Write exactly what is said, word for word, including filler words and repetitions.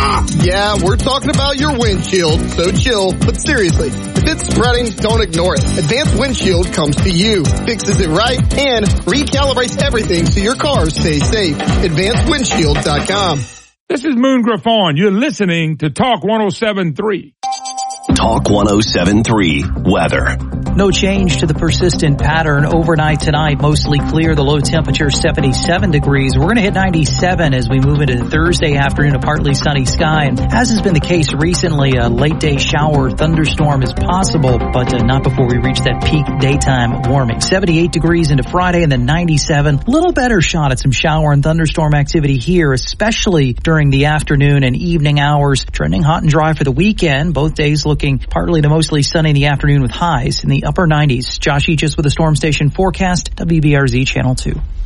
Yeah, we're talking about your windshield, so chill. But seriously, if it's spreading, don't ignore it. Advanced Windshield comes to you, fixes it right, and recalibrates everything so your car stays safe. advanced windshield dot com. This is Moon Griffon. You're listening to Talk one oh seven point three. Talk one oh seven point three weather. No change to the persistent pattern overnight tonight. Mostly clear. The low temperature seventy-seven degrees. We're going to hit ninety-seven as we move into Thursday afternoon. A partly sunny sky. And as has been the case recently, a late day shower thunderstorm is possible, but uh, not before we reach that peak daytime warming. seventy-eight degrees into Friday and then ninety-seven. Little better shot at some shower and thunderstorm activity here, especially during the afternoon and evening hours. Trending hot and dry for the weekend. Both days looking partly to mostly sunny in the afternoon with highs in the upper nineties. Josh Eaches with the Storm Station forecast, W B R Z Channel two.